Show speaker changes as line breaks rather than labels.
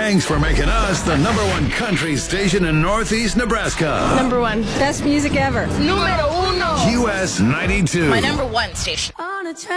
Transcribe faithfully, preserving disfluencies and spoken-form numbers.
Thanks for making us the number one country station in Northeast Nebraska.
Number one.
Best music ever.
Numero uno.
U S ninety-two.
My number one station.
On a train.